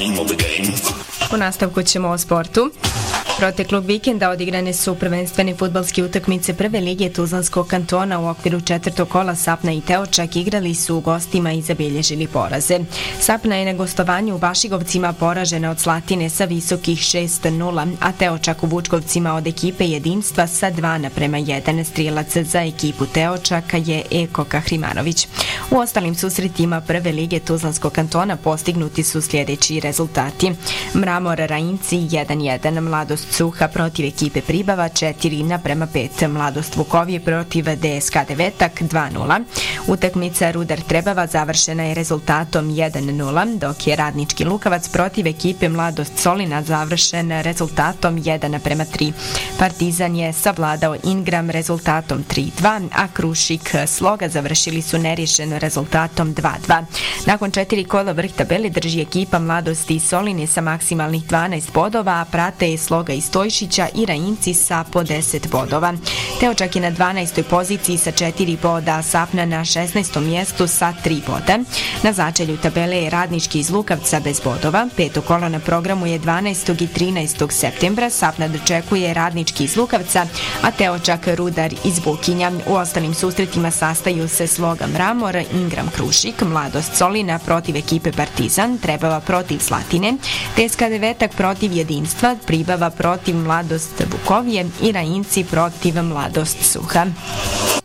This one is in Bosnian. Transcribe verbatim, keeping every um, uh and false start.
U nastavku ćemo o sportu. Proteklog vikenda odigrane su prvenstvene fudbalske utakmice prve lige Tuzlanskog kantona u okviru četvrtog kola. Sapna i Teočak igrali su u gostima i zabilježili poraze. Sapna je na gostovanju u Bašigovcima poražena od Slatine sa visokih šest nula, a Teočak u Vučkovcima od ekipe Jedinstva sa dva naprema jedan. Strijelac za ekipu Teočaka je Eko Kahrimanović. U ostalim susretima prve lige Tuzlanskog kantona postignuti su sljedeći rezultati. Mramor Rajinci jedan jedan, Mladost Suha protiv ekipe Pribava četiri naprema pet, Mladost Vukovje protiv D S K Devetak dva nula. Utakmica Rudar Trebava završena je rezultatom jedan nula, dok je Radnički Lukavac protiv ekipe Mladost Solina završen rezultatom jedan naprema tri. Partizan je savladao Ingram rezultatom tri dva, a Krušik Sloga završili su neriješeno rezultatom dva dva. Nakon četiri kola vrh tabele drži ekipa Mladosti Soline sa maksimalnih dvanaest bodova, a prate je Sloga i Stojšića i Rajinci sa po deset bodova. Teočak je na dvanaestoj poziciji sa četiri boda, a Sapna na šesnaestom mjestu sa tri boda. Na začelju tabele je Radnički iz Lukavca bez bodova. Peto kolo na programu je dvanaestog i trinaestog septembra. Sapna dočekuje Radnički iz Lukavca, a Teočak Rudar iz Bukinja. U ostalim susretima sastaju se Sloga Mramor, Ingram Krušik, Mladost Solina protiv ekipe Partizan, Trebava protiv Slatine, D S K Devetak protiv Jedinstva, Pribava protiv Mladost Vukovje i Rajinci protiv Mladost Suha.